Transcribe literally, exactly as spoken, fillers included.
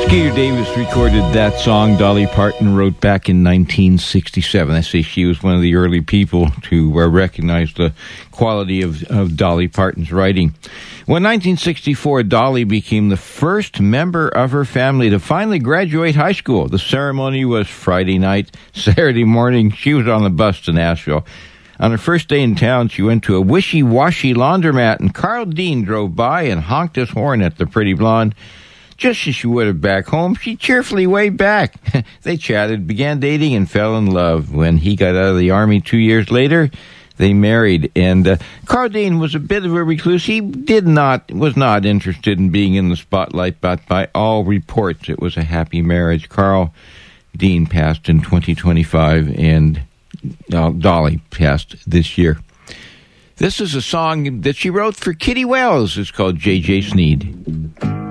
Skeeter Davis recorded that song Dolly Parton wrote back in nineteen sixty-seven. I say she was one of the early people to uh, recognize the quality of, of Dolly Parton's writing. Well, in nineteen sixty-four, Dolly became the first member of her family to finally graduate high school. The ceremony was Friday night. Saturday morning, she was on the bus to Nashville. On her first day in town, she went to a wishy-washy laundromat, and Carl Dean drove by and honked his horn at the pretty blonde. Just as she would have back home, she cheerfully waved back. They chatted, began dating, and fell in love. When he got out of the Army two years later, they married. And uh, Carl Dean was a bit of a recluse. He did not, was not interested in being in the spotlight, but by all reports, it was a happy marriage. Carl Dean passed in twenty twenty-five, and uh, Dolly passed this year. This is a song that she wrote for Kitty Wells. It's called J J. Sneed.